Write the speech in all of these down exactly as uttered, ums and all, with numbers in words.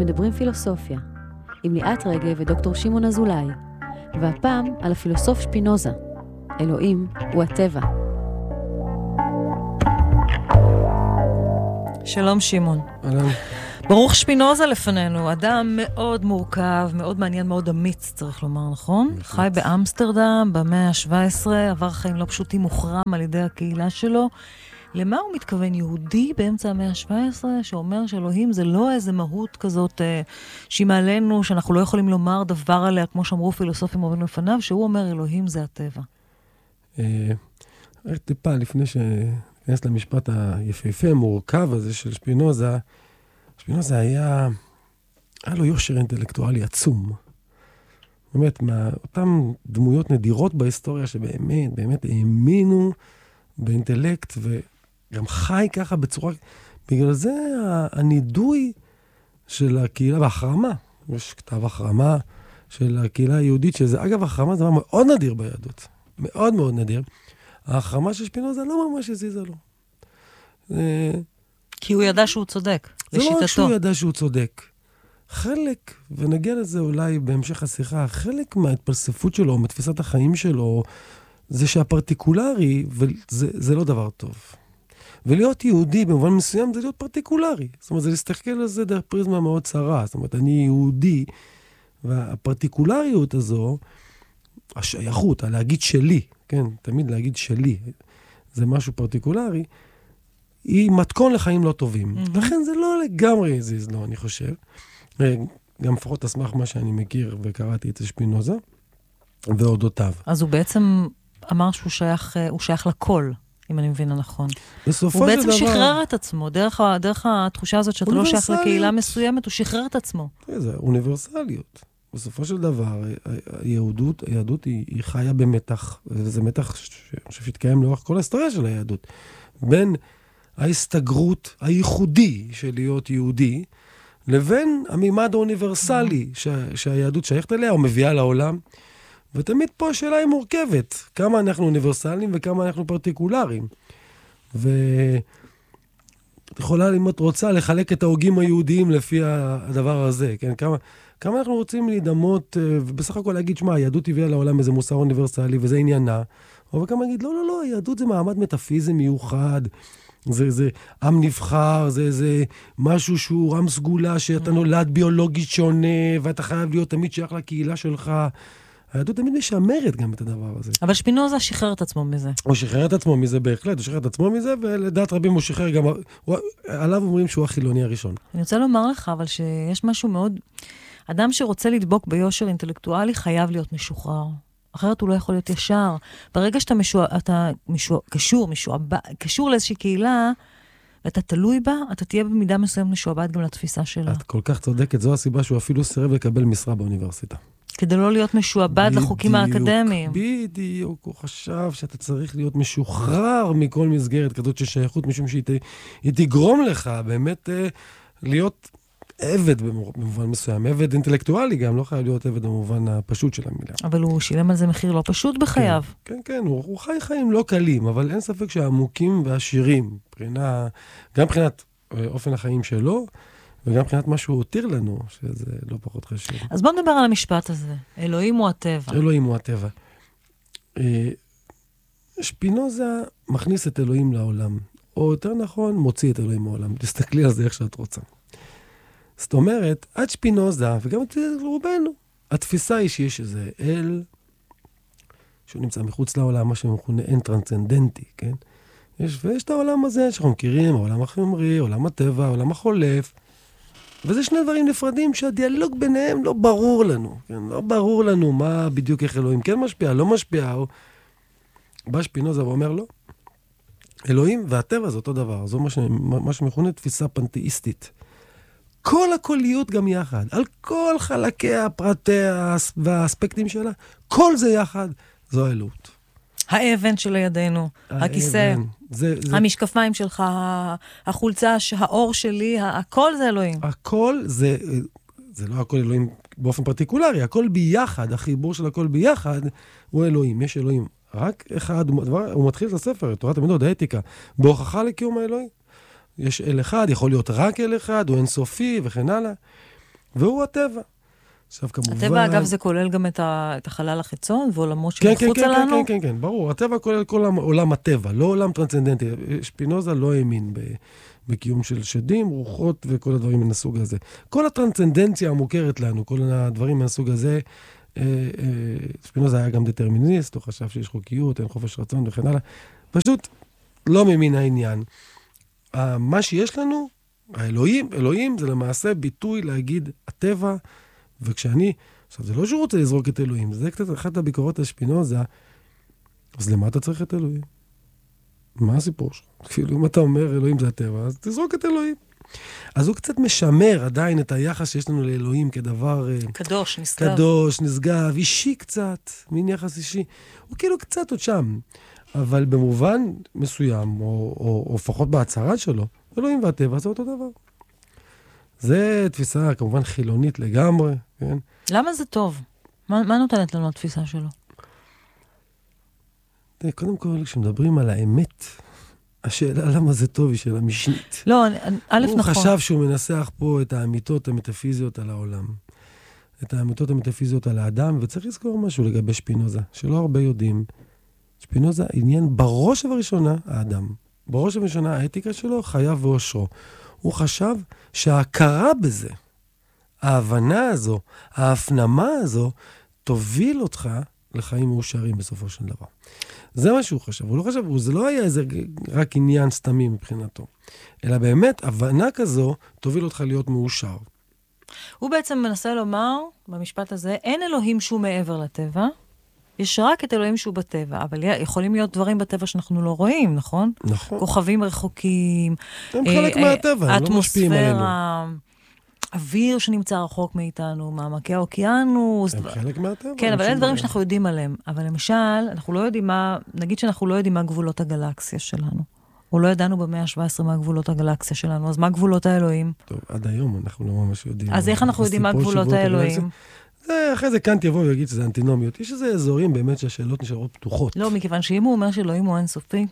מדברים פילוסופיה, עם ליאת רגב ודוקטור שמעון אזולאי, והפעם על הפילוסוף שפינוזה. אלוהים הוא הטבע. שלום שמעון. אהלן. ברוך שפינוזה לפנינו, אדם מאוד מורכב, מאוד מעניין, מאוד אמיץ, צריך לומר, נכון? בהחלט. חי באמסטרדם במאה ה-שבע עשרה, עבר חיים לא פשוטים, מוחרם על ידי הקהילה שלו. למה הוא מתכוון? יהודי באמצע המאה ה-שבע עשרה, שאומר שאלוהים זה לא איזה מהות כזאת אה, שהיא מעלינו, שאנחנו לא יכולים לומר דבר עליה, כמו שאמרו פילוסופים מובילים לפניו, שהוא אומר אלוהים זה הטבע. אה, רק טיפה לפני שנכנס למשפט היפהפה, המורכב הזה של שפינוזה, שפינוזה היה, היה לו יושר אינטלקטואלי עצום. באמת, מאותן דמויות נדירות בהיסטוריה שבאמת, באמת האמינו באינטלקט וגם חי ככה בצורה, בגלל זה הנידוי של הקהילה והחרמה, יש כתב החרמה של הקהילה היהודית, שזה אגב החרמה זה דבר מאוד נדיר ביהדות, מאוד מאוד נדיר. ההחרמה של שפינוזה לא ממש הזיזה לו. כי הוא ידע שהוא צודק, לשיטתו. זה לא רק שהוא לשיטתו. ידע שהוא צודק. חלק, ונגיע לזה אולי בהמשך השיחה, חלק מההתפלספות שלו, מתפיסת החיים שלו, זה שהפרטיקולרי, וזה זה לא דבר טוב. ולהיות יהודי במובן מסוים זה להיות פרטיקולרי. זאת אומרת, זה להסתכל על זה דרך פריזמה מאוד צרה. זאת אומרת, אני יהודי, והפרטיקולריות הזו, השייכות, להגיד שלי, כן, תמיד להגיד שלי, זה משהו פרטיקולרי, היא מתכון לחיים לא טובים. Mm-hmm. לכן זה לא לגמרי זיז, לא, אני חושב. גם לפחות תסמך מה שאני מכיר וקראתי את שפינוזה, ועודותיו. אז הוא בעצם אמר שהוא שייך, הוא שייך לכל, אם אני מבינה נכון. בסופו הוא של בעצם דבר... שחרר את עצמו, דרך, דרך התחושה הזאת שאתה לא שייך לקהילה מסוימת, הוא שחרר את עצמו. זה אוניברסליות. בסופו של דבר, היהדות, היהדות היא, היא חיה במתח, וזה מתח שאני חושב שהתקיים לאורך כל ההיסטוריה של היהדות, בין ההסתגרות הייחודי של להיות יהודי, לבין המימד האוניברסלי שה, שהיהדות שייכת אליה, או מביאה לעולם. ותמיד פה השאלה היא מורכבת, כמה אנחנו אוניברסליים וכמה אנחנו פרטיקולריים. ואת יכולה, אם את רוצה, לחלק את ההוגים היהודיים לפי הדבר הזה, כן? כמה, כמה אנחנו רוצים להידמות, ובסך הכל להגיד, שמה, היהדות הביאה לעולם איזה מוסר אוניברסלי, וזה עניינה. אבל כמה להגיד, לא, לא, לא, היהדות זה מעמד מטאפיזי מיוחד, זה, זה עם נבחר, זה, זה משהו שהוא עם סגולה, שאתה נולד ביולוגית שונה, ואתה חייב להיות תמיד שייך לקהילה שלך. היהדות תמיד משמרת גם את הדבר הזה. אבל שפינוזה שחרר את עצמו מזה. הוא שחרר את עצמו מזה בהחלט, הוא שחרר את עצמו מזה, ולדעת רבים הוא שחרר גם, הוא, עליו אומרים שהוא החילוני הראשון. אני רוצה לומר לך, אבל שיש משהו מאוד, אדם שרוצה לדבוק ביושר אינטלקטואלי חייב להיות משוחרר. אחרת הוא לא יכול להיות ישר. ברגע שאתה משוע, אתה משוע, קשור, משועבד, קשור לאיזושהי קהילה, ואתה תלוי בה, אתה תהיה במידה מסוים משועבד גם לתפיסה שלה. את כל כך צודקת, זו הסיבה שהוא אפילו סירב לקבל משרה באוניברסיטה. כדי לא להיות משועבד לחוקים האקדמיים. בדיוק, הוא חשב שאתה צריך להיות משוחרר מכל מסגרת כזאת של שייכות, משום שהיא תגרום לך באמת להיות עבד במובן מסוים, עבד אינטלקטואלי גם, לא חייב להיות עבד במובן הפשוט של המילה. אבל הוא שילם על זה מחיר לא פשוט בחייו. כן, כן, כן, הוא, הוא חי חיים לא קלים, אבל אין ספק שהעמוקים והשירים, מבחינה, גם מבחינת אופן החיים שלו, וגם מבחינת מה שהוא הותיר לנו, שזה לא פחות חשוב. אז בוא נדבר על המשפט הזה. אלוהים הוא הטבע. אלוהים הוא הטבע. שפינוזה מכניס את אלוהים לעולם, או יותר נכון, מוציא את אלוהים מהעולם. תסתכלי על זה איך שאת רוצה. זאת אומרת, עד שפינוזה, וגם את רובנו, התפיסה היא שיש איזה אל, שהוא נמצא מחוץ לעולם, מה שמכונה אין טרנסצנדנטי, כן? יש, ויש את העולם הזה שאנחנו מכירים, העולם החומרי, עולם הטבע, העולם החולף, וזה שני דברים נפרדים שהדיאלוג ביניהם לא ברור לנו, כן? לא ברור לנו מה בדיוק איך אלוהים כן משפיע, לא משפיע, או... בא שפינוזה ואומר לא. אלוהים והטבע זה אותו דבר, זו מה, ש... מה שמכונה תפיסה פנתאיסטית. כל הקוליות גם יחד, על כל חלקיה, פרטיה והאספקטים שלה, כל זה יחד, זו האלוהות. האבן שלידינו, הכיסא, זה, זה... המשקפיים שלך, החולצה, האור שלי, הכל זה אלוהים. הכל זה, זה לא הכל אלוהים באופן פרטיקולרי, הכל ביחד, החיבור של הכל ביחד הוא אלוהים, יש אלוהים. רק אחד, הוא מתחיל את הספר, תורת המידות, האתיקה, בהוכחה לקיום האלוהים. יש אל אחד, יכול להיות רק אל אחד, הוא אינסופי וכן הלאה. והוא הטבע. עכשיו, כמובן... הטבע, אגב, זה כולל גם את, ה... את החלל החיצון, ועולמות כן, שמחוץ כן, לנו? כן, כן, כן, כן, ברור. הטבע כולל כל עולם הטבע, לא עולם טרנסצנדנטי. שפינוזה לא האמין ב... בקיום של שדים, רוחות וכל הדברים מן הסוג הזה. כל הטרנסצנדנציה המוכרת לנו, כל הדברים מן הסוג הזה, שפינוזה היה גם דטרמיניסט, הוא חשב שיש חוקיות, אין חופש רצון וכן הלאה. פשוט לא ממין העניין. מה שיש לנו, האלוהים, אלוהים זה למעשה ביטוי להגיד הטבע, וכשאני, עכשיו זה לא שהוא רוצה לזרוק את אלוהים, זה קצת אחת הביקורות על שפינוזה, אז למה אתה צריך את אלוהים? מה הסיפור שלך? כאילו, אם אתה אומר אלוהים זה הטבע, אז תזרוק את אלוהים. אז הוא קצת משמר עדיין את היחס שיש לנו לאלוהים כדבר... קדוש, נשגב. קדוש, נשגב, אישי קצת, מין יחס אישי. הוא כאילו קצת עוד שם, אבל במובן מסוים, או, או, או לפחות בהצהרה שלו, אלוהים והטבע זה אותו דבר. זה תפיסה כמובן חילונית לגמרי, כן? למה זה טוב? מה, מה נותנת לנו התפיסה שלו? קודם כל, כשמדברים על האמת, השאלה למה זה טוב היא שאלה משנית. לא, א' נכון. הוא חשב שהוא מנסח פה את האמיתות המטאפיזיות על העולם. את האמיתות המטאפיזיות על האדם, וצריך לזכור משהו לגבי שפינוזה, שלא הרבה יודעים. שפינוזה עניין בראש ובראשונה האדם. בראש ובראשונה האתיקה שלו, חייו ואושרו. הוא חשב שההכרה בזה, ההבנה הזו, ההפנמה הזו, תוביל אותך לחיים מאושרים בסופו של דבר. זה מה שהוא חשב. הוא לא חשב, זה לא היה איזה רק עניין סתמי מבחינתו. אלא באמת, הבנה כזו תוביל אותך להיות מאושר. הוא בעצם מנסה לומר, במשפט הזה, אין אלוהים שהוא מעבר לטבע, יש רק את אלוהים שהוא בטבע, אבל יכולים להיות דברים בטבע שאנחנו לא רואים, נכון? נכון. כוכבים רחוקים. הם חלק מהטבע, הם לא משפיעים עלינו. אטמוספירה, אוויר שנמצא רחוק מאיתנו, מעמקי האוקיינוס. הם חלק מהטבע. כן, אבל אין דברים שאנחנו יודעים עליהם. אבל למשל, אנחנו לא יודעים מה, נגיד שאנחנו לא יודעים מה גבולות הגלקסיה שלנו. או לא ידענו במאה ה-שבע עשרה מה גבולות הגלקסיה שלנו, אז מה גבולות האלוהים? טוב, עד היום אנחנו לא ממש יודעים. אז איך אנחנו יודעים מה גבולות האלוהים? זה, אחרי זה קאנט יבוא ויגיד שזה אנטינומיות. יש איזה אזורים באמת שהשאלות נשארות פתוחות. לא, מכיוון שאם הוא אומר שאלוהים הוא אינסופי,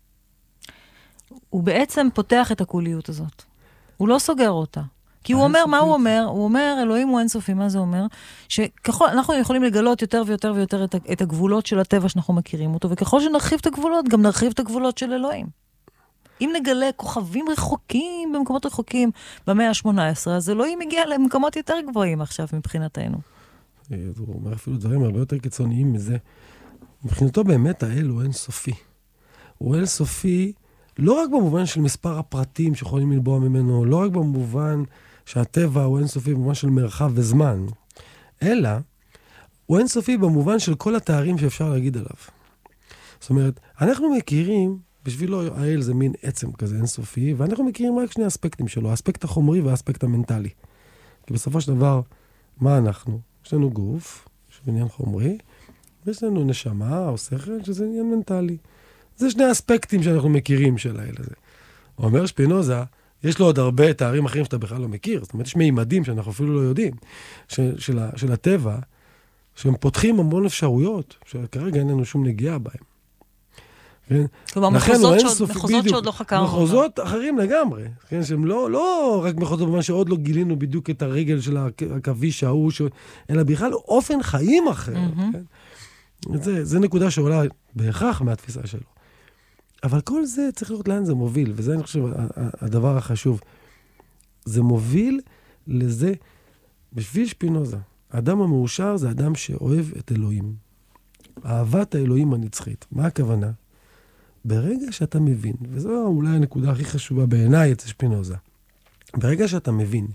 הוא בעצם פותח את הקוליות הזאת. הוא לא סוגר אותה. כי הוא אומר, מה הוא אומר? הוא אומר, אלוהים הוא אינסופי, מה זה אומר? שככל, אנחנו יכולים לגלות יותר ויותר ויותר את, את הגבולות של הטבע שאנחנו מכירים אותו, וככל שנרחיב את הגבולות, גם נרחיב את הגבולות של אלוהים. אם נגלה כוכבים רחוקים, במקומות רחוקים, במאה ה-שמונה עשרה, אז אלוהים מגיע למקומות יותר גבוהים עכשיו מבחינתנו. הוא אומר אפילו דברים הרבה יותר קיצוניים מזה. מבחינתו באמת האל הוא אינסופי. הוא אינסופי לא רק במובן של מספר הפרטים שיכולים לנבוע ממנו, לא רק במובן שהטבע הוא אינסופי במובן של מרחב וזמן, אלא הוא אינסופי במובן של כל התארים שאפשר להגיד עליו. זאת אומרת, אנחנו מכירים, בשבילו האל זה מין עצם כזה אינסופי, ואנחנו מכירים רק שני אספקטים שלו, האספקט החומרי והאספקט המנטלי. כי בסופו של דבר, מה אנחנו? יש לנו גוף, שזה עניין חומרי, ויש לנו נשמה או שכל, שזה עניין מנטלי. זה שני אספקטים שאנחנו מכירים של האל הזה. הוא אומר שפינוזה, יש לו עוד הרבה תארים אחרים שאתה בכלל לא מכיר. זאת אומרת, יש מימדים שאנחנו אפילו לא יודעים, של, של, של הטבע, שהם פותחים המון אפשרויות, שכרגע אין לנו שום נגיעה בהם. כן? כלומר, מחוזות, שעוד, מחוזות שעוד לא חקרנו. מחוזות אחרים לגמרי. כן? שהם לא, לא רק מחוזות במה שעוד לא גילינו בדיוק את הרגל של הכביש ההוא, ש... אלא בכלל אופן חיים אחר. Mm-hmm. כן? זה, זה נקודה שעולה בהכרח מהתפיסה שלו. אבל כל זה צריך לראות לאן זה מוביל, וזה אני חושב הדבר החשוב. זה מוביל לזה, בשביל שפינוזה, האדם המאושר זה אדם שאוהב את אלוהים. אהבת האלוהים הנצחית. מה הכוונה? ברגע שאתה מבין, וזו אולי הנקודה הכי חשובה בעיניי אצל שפינוזה, ברגע שאתה מבין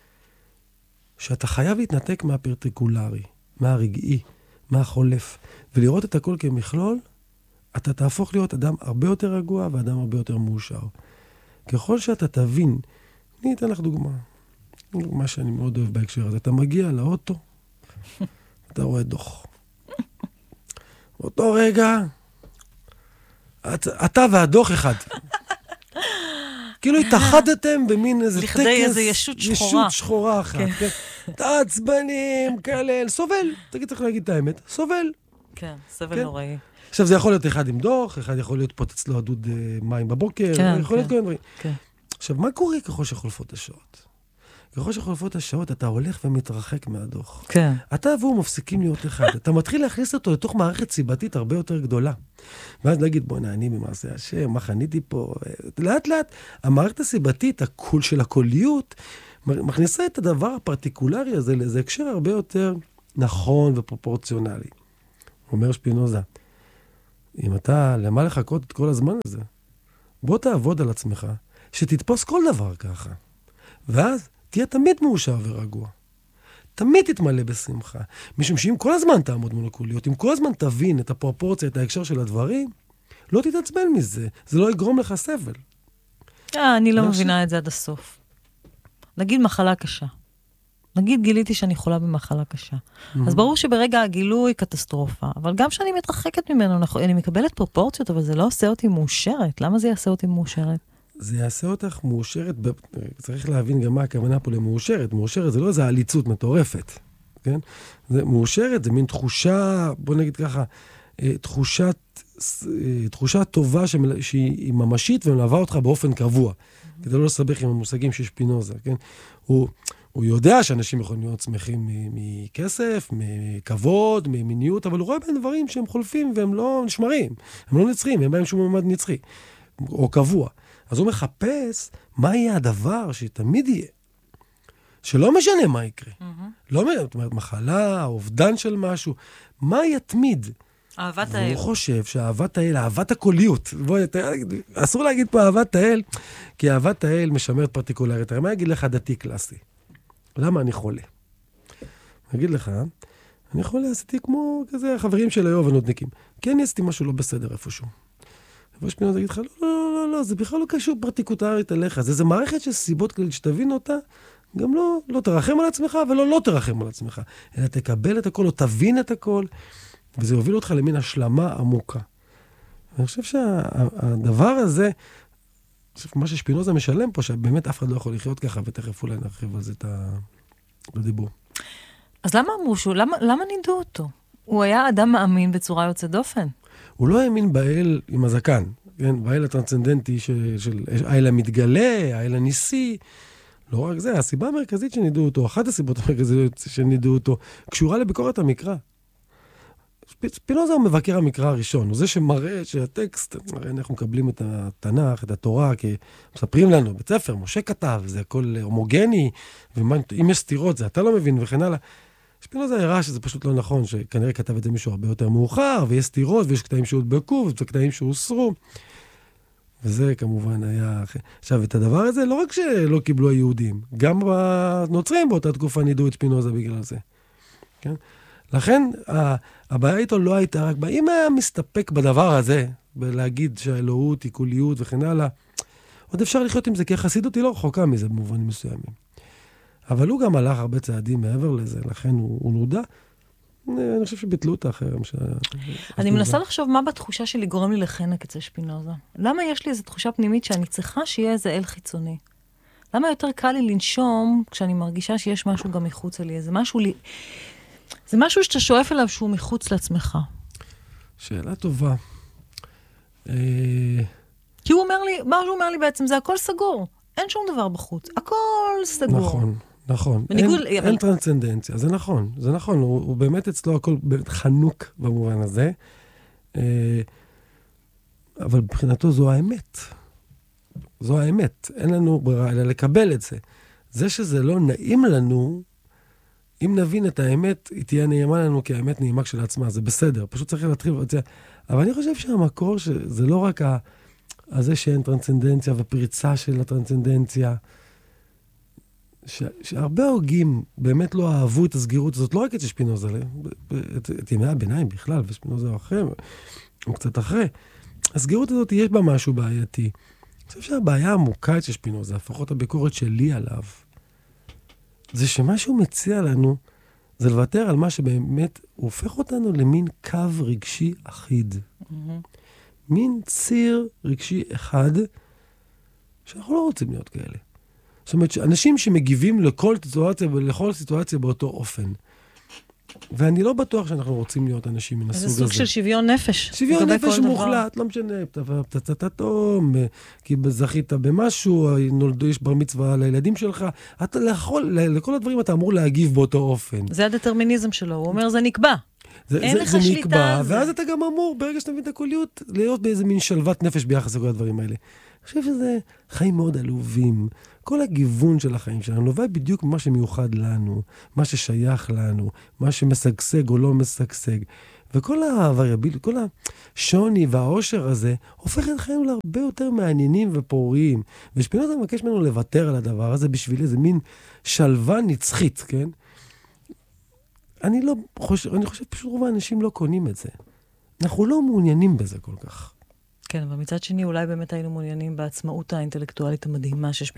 שאתה חייב להתנתק מהפרטיקולרי, מהרגעי, מהחולף, ולראות את הכל כמכלול, אתה תהפוך להיות אדם הרבה יותר רגוע ואדם הרבה יותר מאושר. ככל שאתה תבין, אני אתן לך דוגמה, מה שאני מאוד אוהב בהקשר הזה, אתה מגיע לאוטו, אתה רואה דוח. באותו רגע, אתה, אתה והדוח אחד. כאילו התאחדתם במין איזה טקס, לכדי איזה ישות שחורה. ישות שחורה אחת. כן. אתה עצבנים, כאלה, סובל. תגיד, צריך להגיד את האמת, סובל. כן, סבל נוראי. עכשיו, זה יכול להיות אחד עם דוח, אחד יכול להיות פוצץ לו עדוד מים בבוקר, כן, יכול להיות כן, כל דברים. כן. עכשיו, מה קורה ככל שחולפות השעות? ככל שחולפות השעות, אתה הולך ומתרחק מהדוח. כן. אתה והוא מפסיקים להיות אחד. אתה מתחיל להכניס אותו לתוך מערכת סיבתית הרבה יותר גדולה. ואז להגיד, בוא נעני במעשה השם, מה חניתי פה? לאט לאט, המערכת הסיבתית, הקול של הקוליות, מכניסה את הדבר הפרטיקולרי הזה לאיזה הקשר הרבה יותר נכון ופרופורציונלי. אומר שפינוזה, אם אתה, למה לחכות את כל הזמן הזה? בוא תעבוד על עצמך, שתתפוס כל דבר ככה. ואז תהיה תמיד מאושר ורגוע. תמיד תתמלא בשמחה. משום שאם כל הזמן תעמוד מול הקוליות, אם כל הזמן תבין את הפרופורציה, את ההקשר של הדברים, לא תתעצבן מזה. זה לא יגרום לך סבל. אה, אני לא מבינה את זה עד הסוף. נגיד מחלה קשה. נגיד גיליתי שאני חולה במחלה קשה. אז ברור שברגע הגילוי קטסטרופה, אבל גם שאני מתרחקת ממנו, אני מקבלת פרופורציות, אבל זה לא עושה אותי מאושרת. למה זה יעשה אותי מאושרת? זה יעשה אותך מאושרת, צריך להבין גם מה הכוונה פה למאושרת. מאושרת זה לא איזו עליצות מטורפת, כן? זה מאושרת, זה מין תחושה, בוא נגיד ככה, תחושת, תחושה טובה שהיא ממשית ומלווה אותך באופן קבוע. כדי לא לסבך עם המושגים שיש פינוזה, כן? הוא, הוא יודע שאנשים יכולים להיות שמחים מכסף, מכבוד, ממיניות, אבל הוא רואה בין דברים שהם חולפים והם לא נשמרים, הם לא נצחים, הם בהם שום ממד נצחי, או קבוע. אז הוא מחפש מה יהיה הדבר שתמיד יהיה, שלא משנה מה יקרה. Mm-hmm. לא, זאת אומרת, מחלה, אובדן של משהו, מה יתמיד? אהבת האל. והוא חושב שאהבת האל, אהבת הקוליות, בואי, אסור להגיד פה אהבת האל, כי אהבת האל משמרת פרטיקולרית. מה יגיד לך דתי קלאסי? למה אני חולה? אני אגיד לך, אני חולה, עשיתי כמו כזה החברים של היום ונודניקים. כן, עשיתי משהו לא בסדר איפשהו. ויש פינוזה להגיד לך, לא, לא, לא, לא, זה בכלל לא קשור פרטיקולרית עליך. זה איזו מערכת של סיבות כללית שתבין אותה, גם לא, לא תרחם על עצמך, ולא לא תרחם על עצמך. אלא תקבל את הכל, או תבין את הכל, וזה יוביל אותך למין השלמה עמוקה. אני חושב שהדבר הזה, מה ששפינוזה משלם פה, שבאמת אף אחד לא יכול לחיות ככה, ותכף אולי נרחיב על זה את הדיבור. אז למה אמרו שהוא, למה, למה נידו אותו? הוא היה אדם מאמין בצורה יוצאת דופן. הוא לא האמין באל עם הזקן, כן? באל הטרנסצנדנטי של, של האל המתגלה, האל הניסי. לא רק זה, הסיבה המרכזית שנידו אותו, אחת הסיבות המרכזיות שנידו אותו, קשורה לביקורת המקרא. ספינוזה הוא מבקר המקרא הראשון, הוא זה שמראה שהטקסט, מראה אנחנו מקבלים את התנ"ך, את התורה, כי מספרים לנו, בית ספר, משה כתב, זה הכל הומוגני, ואם יש סתירות, זה אתה לא מבין, וכן הלאה. ספינוזה הראה שזה פשוט לא נכון, שכנראה כתב את זה מישהו הרבה יותר מאוחר, ויש סתירות, ויש קטעים שהודבקו, ויש קטעים שהוסרו. וזה כמובן היה... עכשיו, את הדבר הזה, לא רק שלא קיבלו היהודים, גם הנוצרים באותה תקופה נידו את ספינוזה בגלל זה. כן? לכן, הבעיה איתו לא הייתה רק... אם היה מסתפק בדבר הזה, בלהגיד שהאלוהות, עיקוליות וכן הלאה, עוד אפשר לחיות עם זה, כי החסידות היא לא רחוקה מזה במובנים מסוימים. אבל הוא גם הלך הרבה צעדים מעבר לזה, לכן הוא, הוא נודע. אני חושב שביטלו את האחרם. ש... אני מנסה לחשוב מה בתחושה שלי גורם לי לחנק אצל שפינוזה. למה יש לי איזו תחושה פנימית שאני צריכה שיהיה איזה אל חיצוני? למה יותר קל לי לנשום כשאני מרגישה שיש משהו גם מחוץ לי? זה משהו לי... זה משהו שאתה שואף אליו שהוא מחוץ לעצמך. שאלה טובה. כי הוא אומר לי, מה שהוא אומר לי בעצם, זה הכל סגור. אין שום דבר בחוץ. הכל סגור. נכון, נכון. בניגוד, אין, אבל... אין טרנסצנדנציה, זה נכון, זה נכון. הוא, הוא באמת אצלו הכל באמת חנוק במובן הזה. אבל מבחינתו זו האמת. זו האמת. אין לנו ברירה אלא לקבל את זה. זה שזה לא נעים לנו, אם נבין את האמת, היא תהיה נעימה לנו, כי האמת נעימה כשלעצמה, זה בסדר. פשוט צריך להתחיל את זה. אבל אני חושב שהמקור, שזה לא רק ה... הזה שאין טרנסצנדנציה ופריצה של הטרנסצנדנציה, ש... שהרבה הוגים באמת לא אהבו את הסגירות הזאת, לא רק את שפינוזה, את, את ימי הביניים בכלל, ושפינוזה הוא אחרי, הוא קצת אחרי. הסגירות הזאת יש בה משהו בעייתי. אני חושב שהבעיה העמוקה את שפינוזה, לפחות הביקורת שלי עליו, זה שמה שהוא מציע לנו, זה לוותר על מה שבאמת הופך אותנו למין קו רגשי אחיד. Mm-hmm. מין ציר רגשי אחד, שאנחנו לא רוצים להיות כאלה. זאת אומרת, אנשים שמגיבים לכל סיטואציה, לכל סיטואציה באותו אופן. ואני לא בטוח שאנחנו רוצים להיות אנשים מן הסוג הזה. זה סוג של שוויון נפש. שוויון נפש מוחלט, לא משנה, פצצת אטום, כי זכית במשהו, נולדו, יש בר מצווה לילדים שלך, אתה לכל, לכל הדברים אתה אמור להגיב באותו אופן. זה הדטרמיניזם שלו, הוא אומר, זה נקבע. זה, אין זה, לך זה שליטה נקבע, על זה. ואז אתה גם אמור, ברגע שאתה מבין את הקוליות, להיות באיזה מין שלוות נפש ביחס לכל הדברים האלה. אני חושב שזה חיים מאוד עלובים. כל הגיוון של החיים שלנו נובע בדיוק ממה שמיוחד לנו, מה ששייך לנו, מה שמשגשג או לא משגשג. וכל הווריאביל, כל השוני והעושר הזה, הופך את חיינו להרבה יותר מעניינים ופוריים. ושפינוזה מבקש ממנו לוותר על הדבר הזה בשביל איזה מין שלווה נצחית, כן? אני לא חושב, אני חושב פשוט רוב האנשים לא קונים את זה. אנחנו לא מעוניינים בזה כל כך. כן, אבל מצד שני אולי באמת היינו מעוניינים בעצמאות האינטלקטואלית המדהימה שיש